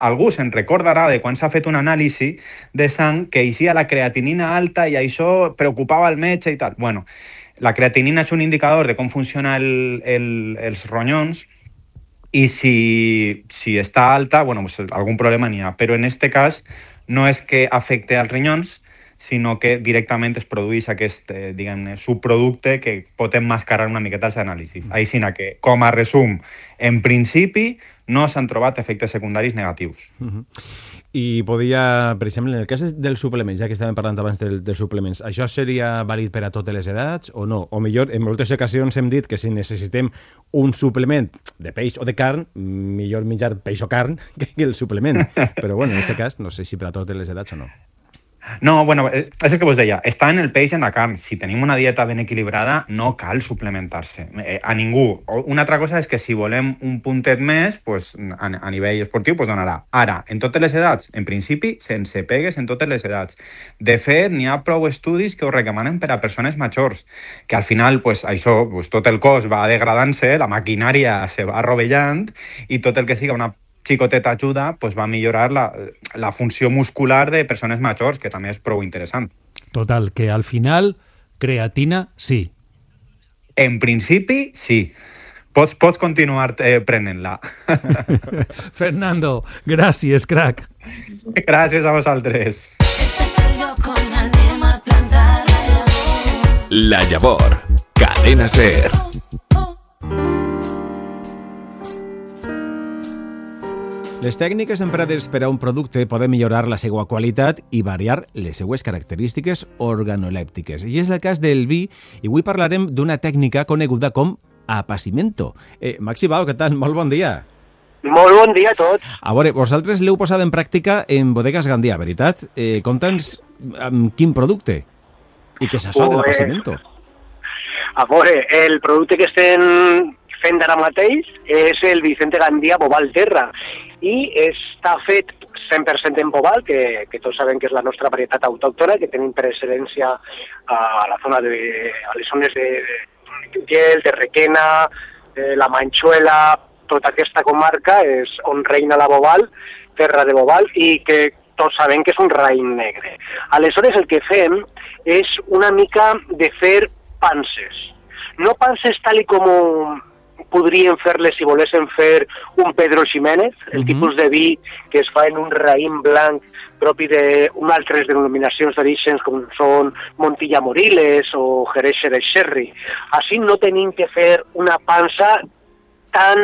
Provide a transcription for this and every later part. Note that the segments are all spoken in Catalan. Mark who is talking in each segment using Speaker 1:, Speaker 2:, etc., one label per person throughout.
Speaker 1: algú se'n recordarà de quan s'ha fet un anàlisi de sang que eixia la creatinina alta i això preocupava el metge i tal. Bueno, la creatinina és un indicador de com funciona els ronyons i si està alta, bueno, pues algun problema n'hi ha. Però en este cas no és que afecte als ronyons, sinó que directament es produeix aquest, diguem-ne, subproducte que pot emmascarar una miqueta els anàlisis. Així que, com a resum, en principi no s'han trobat efectes secundaris negatius.
Speaker 2: I podia, per exemple, en el cas dels suplements, ja que estàvem parlant abans dels suplements, això seria vàlid per a totes les edats o no? O millor, en moltes ocasions hem dit que si necessitem un suplement de peix o de carn, millor menjar peix o carn que el suplement. Però bueno, en aquest cas, no sé si per a totes les edats o no.
Speaker 1: No, bueno, és el que vos deia, està en el peix i en la carn. Si tenim una dieta ben equilibrada, no cal suplementar-se. A ningú. Una altra cosa és que si volem un puntet més, pues, a nivell esportiu, pues donarà. Ara, en totes les edats, en principi, sense pegues en totes les edats. De fet, n'hi ha prou estudis que ho recomanen per a persones majors, que al final, pues, això, pues, tot el cos va degradant-se, la maquinària se va rovellant i tot el que siga una xicoteta ajuda, pues va millorar la funció muscular de persones majors, que també és prou interessant.
Speaker 3: Total, que al final, creatina, sí.
Speaker 1: En principi, sí. Pots continuar prenent-la.
Speaker 3: Fernando, gràcies, crac.
Speaker 1: Gràcies a vosaltres.
Speaker 4: Este es el lloc on anem a plantar la llavor.
Speaker 5: La Llavor, Cadena SER.
Speaker 2: Les tècniques emprades per a un producte poden millorar la seva qualitat i variar les seues característiques organolèptiques. I és el cas del vi, i avui parlarem d'una tècnica coneguda com apacimento. Maxi Bao, què tal? Molt bon dia.
Speaker 6: Molt bon dia a tots.
Speaker 2: A veure, vosaltres l'heu posat en pràctica en Bodegas Gandia, veritat? Conta'ns amb quin producte i què és això de l'apacimento.
Speaker 6: A veure, el producte que estem fent ara mateix és el Vicente Gandia Boval Terra i està fet 100% en Boval, que tots sabem que és la nostra varietat autòctona, que tenim per excel·lència a la zona a les zones de Utiel, de Requena, la Manxuela, tota aquesta comarca és on reina la Boval, terra de Boval, i que tots sabem que és un raïm negre. Aleshores el que fem és una mica de fer panses. No panses tal com podrien fer-les si volessin fer un Pedro Ximénez, el tipus de vi que es fa en un raïm blanc propi d'unes altres denominacions d'orígens com són Montilla Moriles o Jerez de Sherry. Així no tenim que fer una pansa tan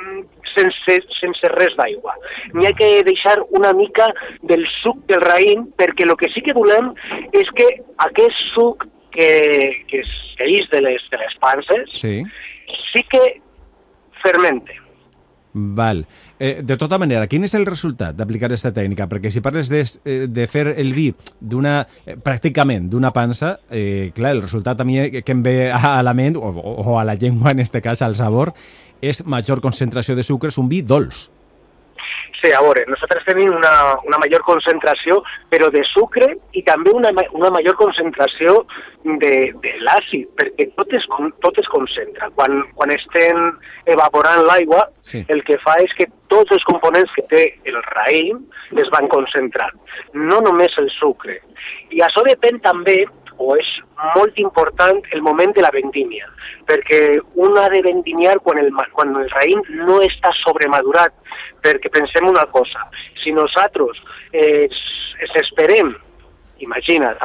Speaker 6: sense res d'aigua. N'hi ha que deixar una mica del suc del raïm perquè el que sí que volem és que aquest suc que és de les panses sí que fermente.
Speaker 2: Val. De tota manera, quin és el resultat d'aplicar aquesta tècnica? Perquè si parles de fer el vi pràcticament d'una pansa, clar, el resultat a mi que em ve a la ment, o a la llengua en este cas, al sabor, és major concentració de sucres, un vi dolç.
Speaker 6: Sí, a veure, nosaltres tenim una major concentració, però de sucre i també una major concentració de l'àcid, perquè tot es concentra. Quan estem evaporant l'aigua, el que fa és que tots els components que té el raïm es van concentrant, no només el sucre. I això depèn també, o és molt important, el moment de la vendímia, perquè un ha de vendimiar quan el raïm no està sobremadurat, perquè pensem una cosa, si nosaltres esperem, imagina't,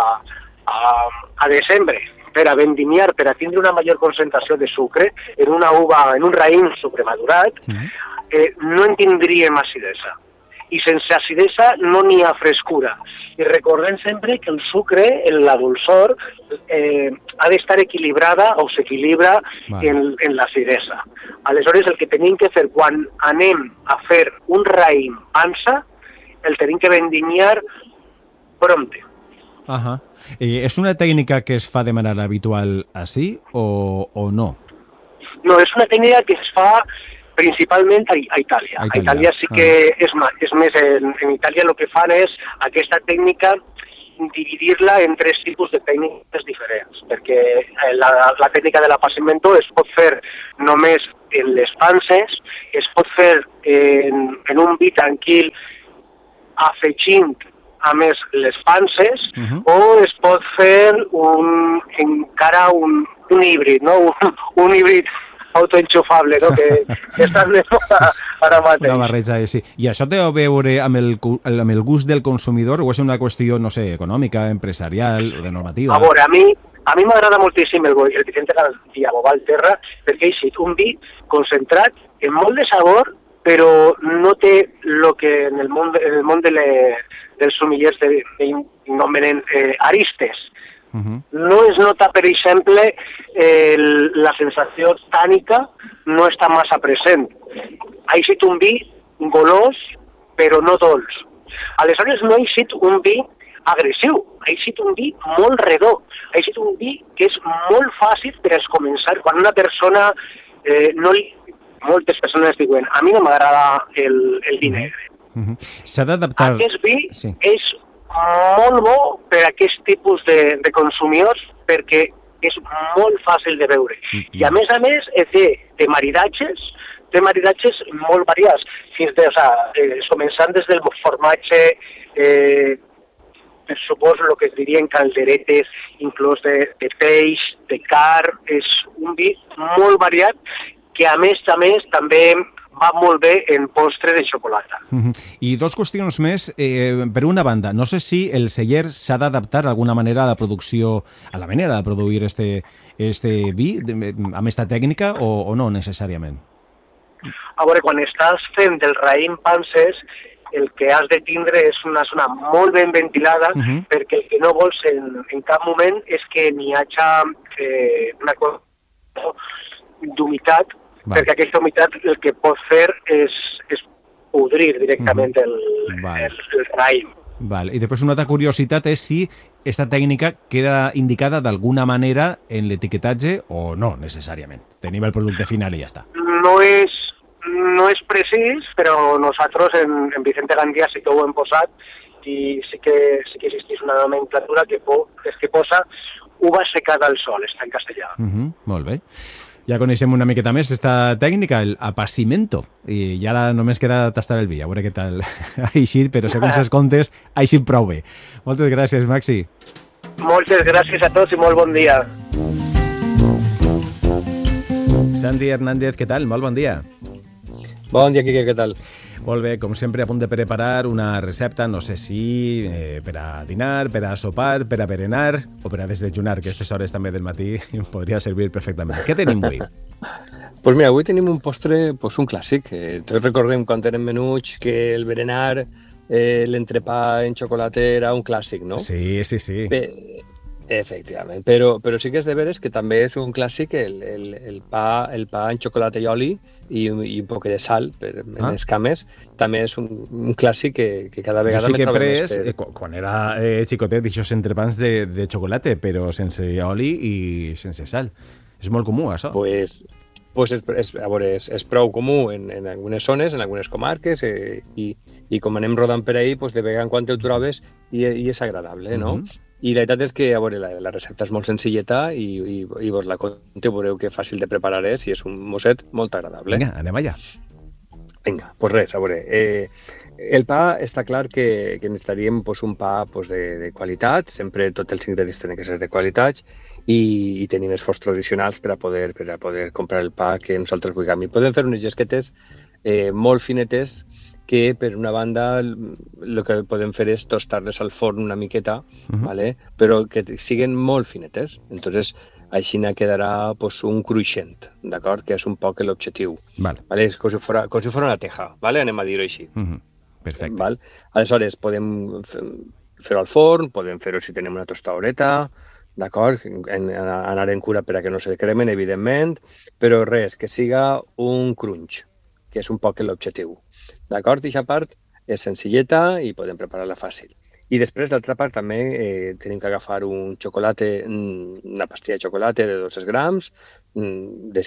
Speaker 6: a desembre per a vendimiar, per a tindre una major concentració de sucre en una uva, en un raïm sobremadurat, no en tindríem acidesa. I sense acidesa no n'hi ha frescura. I recordem sempre que el sucre, la dolçor, ha d'estar equilibrada o s'equilibra en l'acidesa. Aleshores, el que tenim que fer quan anem a fer un raïm pansa, el tenim que vendimiar prompte.
Speaker 2: És una tècnica que es fa de manera habitual així o no?
Speaker 6: No, és una tècnica que es fa principalment a Itàlia. A Itàlia sí que és més, en Itàlia el que fan és aquesta tècnica dividir-la en 3 tipus de tècniques diferents, perquè la tècnica de l'apacimento es pot fer només en les panses, es pot fer en un vi tranquil afegint a més les panses, o es pot fer encara un híbrid, no? Un híbrid autoenxufable, no? Que està de moda ara mateix.
Speaker 2: Una barreja, sí. I això té a veure amb el gust del consumidor o és una qüestió, no sé, econòmica, empresarial o de normativa?
Speaker 6: A veure, a mi m'agrada moltíssim el Vicente García Bobal Terra, perquè ha sigut un vi concentrat en molt de sabor, però no té el que en el món dels sumillers nomenen aristes. No es nota, per exemple, la sensació tànica no està massa present. Ha sigut un vi golós, però no dolç. Aleshores no ha sigut un vi agressiu, ha sigut un vi molt redó, ha sigut un vi que és molt fàcil per començar. Quan una persona, moltes persones diuen, a mi no m'agrada el vi negre.
Speaker 2: S'ha d'adaptar...
Speaker 6: Aquest vi és molt bo per a aquest tipus de consumidors perquè és molt fàcil de beure. I a més, té maridatges molt variats, començant des del formatge, per suposo el que es dirien calderetes, inclús de peix, de carn, és un vi molt variat que a més també va molt bé en postre de xocolata.
Speaker 2: I 2 qüestions més. Per una banda, no sé si el celler s'ha d'adaptar d'alguna manera a la producció, a la manera de produir este vi, amb aquesta tècnica, o no necessàriament?
Speaker 6: A veure, quan estàs fent del raïm panses, el que has de tindre és una zona molt ben ventilada, perquè el que no vols en cap moment és que n'hi hagi una cosa d'humitat, perquè aquesta humitat el que pot fer és podrir directament el raïm.
Speaker 2: I després una altra curiositat és si aquesta tècnica queda indicada d'alguna manera en l'etiquetatge o no, necessàriament. Tenim el producte final i ja està.
Speaker 6: No és precís, però nosaltres en Vicente Gandia sí que ho hem posat i sí que existeix una nomenclatura que posa uva secada al sol, està en castellà.
Speaker 2: Molt bé. Ja coneixem una miqueta més aquesta tècnica, el apacimento, i ara només queda tastar el vi, a veure què tal ha eixit, però segons els comptes ha eixit prou bé. Moltes gràcies, Maxi.
Speaker 6: Moltes gràcies a tots i molt bon dia.
Speaker 2: Santi Hernández, què tal? Molt bon dia.
Speaker 7: Bon dia, Quique, què tal?
Speaker 2: Molt bé, com sempre, a punt de preparar una recepta, no sé si per a dinar, per a sopar, per a berenar o per a desdejunar, que a aquestes hores també del matí podria servir perfectament. Què tenim avui?
Speaker 7: Pues mira, avui tenim un postre, un clàssic. Tots recordem quan érem menuts que el berenar, l'entrepà en xocolata era un clàssic, no?
Speaker 2: Sí.
Speaker 7: Efectivament, però sí que és de veres que també és un clàssic el pa en xocolata i oli i un poc de sal en les cames, també és un clàssic que cada vegada
Speaker 2: me trobo més.
Speaker 7: Jo sí que he pres,
Speaker 2: quan era xicotet, d'aixòs entrepans de xocolata, però sense oli i sense sal. És molt comú, això?
Speaker 7: És prou comú en algunes zones, en algunes comarques, i com anem rodant per ahí, de vegada en quan te ho trobes i és agradable, no? I la veritat és que la recepta és molt senzilleta i vos la conto, veureu que fàcil de preparar és i és un mosset molt agradable.
Speaker 2: Vinga, anem allà.
Speaker 7: Vinga, doncs res, a veure. El pa està clar que necessitaríem un pa de qualitat, sempre tots els ingredients tenen que ser de qualitat i tenim els forns tradicionals per a poder comprar el pa que nosaltres vulguem. I podem fer unes llesquetes molt finetes que per una banda el que podem fer és tostar-les al forn una miqueta, ¿vale? Però que siguin molt finetes. Entonces, així quedarà un cruixent, d'acord? Que és un poc l'objectiu.
Speaker 2: Vale.
Speaker 7: És com si fos una teja, ¿vale? Anem a dir-ho així.
Speaker 2: Perfecte.
Speaker 7: Val? Aleshores, podem fer-ho al forn, podem fer-ho si tenim una tostadoreta, d'acord? Anar en cura per a que no se cremen, evidentment, però res, que siga un crunch, que és un poc l'objectiu. D'acord? I aquesta part és senzilleta i podem preparar-la fàcil. I després, d'altra part, també tenim que agafar un xocolate, una pastilla de xocolata de 200 grams, de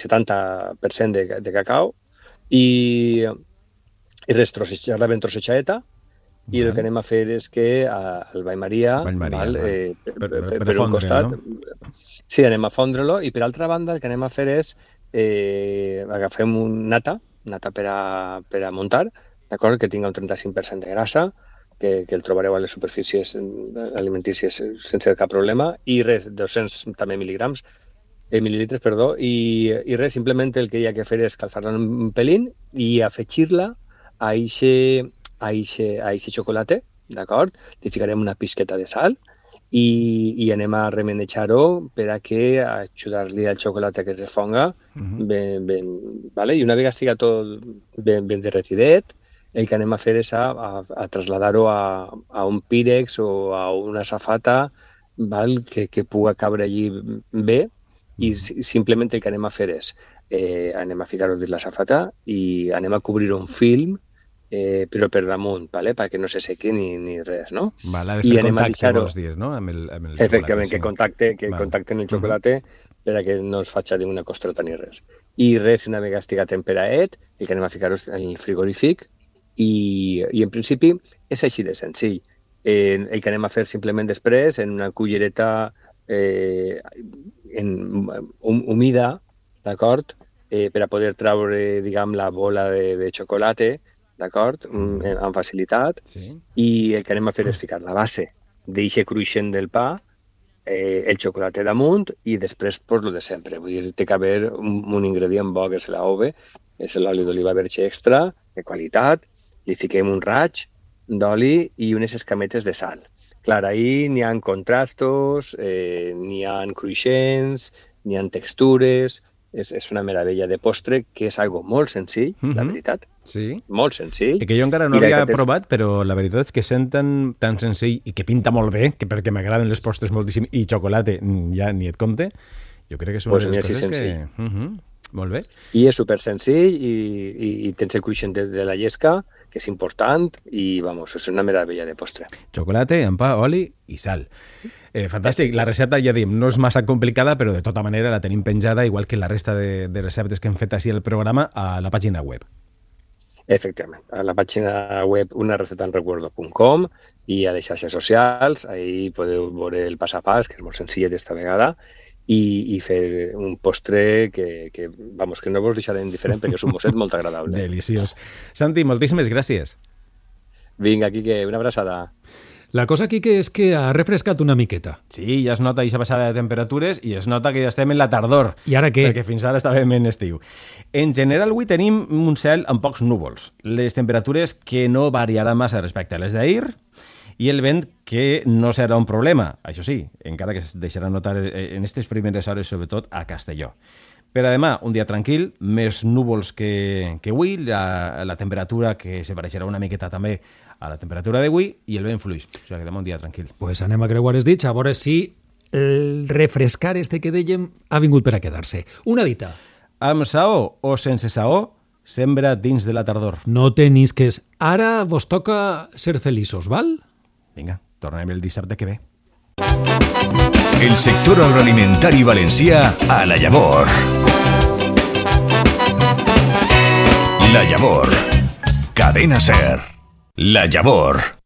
Speaker 7: 70% de cacau, i trossejar-la ben trossejadeta, i el que anem a fer és que al Vall Maria, val, per un costat, no? Sí, anem a fondre-lo, i per altra banda el que anem a fer és agafem un nata per a muntar, d'acord, que tinga un 35% de grassa, que el trobareu a les superfícies alimentícies sense cap problema, i res, 200 també mil·lilitres, i res, simplement el que hi ha que fer és calçar-la un pelín i afegir-la a eixe xocolate, d'acord? Li ficarem una pisqueta de sal i anem a remenejar-ho per a que ajudar-li al xocolate que es fonga ben, vale? I una vegada estigui tot ben derretidet, el que anem a fer és a traslladar-ho a un pírex o a una safata, val? Que pugui cabre allí bé, i simplement el que anem a fer és anem a ficar-ho dins la safata i anem a cobrir un film però per damunt, vale? Perquè no se sequi ni res, no?
Speaker 2: Vale, ha de fer contacte, vols dir, no? Amb el
Speaker 7: efectivament,
Speaker 2: xocolate,
Speaker 7: que contacte en el xocolate per a que no es faci una costreta ni res. I res, una vegada estiga temperaet, el que anem a ficar-ho en el frigorífic i en principi és així de senzill. El que anem a fer simplement després, en una cullereta humida, d'acord? Per a poder traure, diguem, la bola de xocolate, d'acord? Amb facilitat. Sí. I el que anem a fer és ficar la base d'eixe cruixent del pa, el xocolate damunt i després, pues, lo de sempre. Vull dir, té que haver un ingredient bo, que és l'ove, és l'oli d'oliva verge extra, de qualitat, li fiquem un raig d'oli i unes escametes de sal. Clar, ahí n'hi ha contrastos, n'hi ha cruixents, n'hi ha textures. És una meravella de postre, que és algo molt senzill, la veritat.
Speaker 2: Sí.
Speaker 7: Molt senzill.
Speaker 2: I que jo encara no havia provat, però la veritat és que sent tan senzill i que pinta molt bé, que perquè m'agraden les postres moltíssim, i xocolate ja ni et compte, jo crec que és una de les coses que... Molt bé.
Speaker 7: I és super senzill i tens el cruixent de la llesca, que és important, i vamos, és una meravella de postre.
Speaker 2: Xocolate amb pa, oli i sal. Fantàstic. La recepta, ja diem, no és massa complicada, però de tota manera la tenim penjada, igual que la resta de receptes que hem fet així al programa, a la pàgina web.
Speaker 7: Efectivament. A la pàgina web unarecetaenrecuerdo.com i a les xarxes socials, ahí podeu veure el pas a pas, que és molt senzill d'esta vegada, i fer un postre que no vos deixarà indiferent perquè és un mosset molt agradable.
Speaker 2: Deliciós. Santi, moltíssimes gràcies.
Speaker 7: Vinga, Quique, una abraçada.
Speaker 3: La cosa, Quique, és que ha refrescat una miqueta.
Speaker 2: Sí, ja es nota aquesta passada de temperatures i es nota que ja estem en la tardor.
Speaker 3: I ara què?
Speaker 2: Perquè fins ara estàvem en estiu. En general, avui tenim un cel amb pocs núvols. Les temperatures que no variaran massa respecte a les d'ahir, i el vent que no serà un problema, això sí, encara que es deixarà notar en aquestes primeres hores, sobretot a Castelló. Per a demà, un dia tranquil, més núvols que avui, la temperatura que se pareixerà una miqueta també a la temperatura d'avui, i el vent fluix. O sigui que demà un dia tranquil.
Speaker 3: Pues anem a creuar els dits, a veure si el refrescar este que dèiem ha vingut per a quedar-se. Una dita.
Speaker 2: Amb saó o sense saó, sembra dins de la tardor.
Speaker 3: No tenisques. Ara vos toca ser feliços, val?
Speaker 2: Vinga, tornem el dissabte que ve.
Speaker 5: El sector agroalimentari valencià a La Llavor. La Llavor. Cadena SER. La Llavor.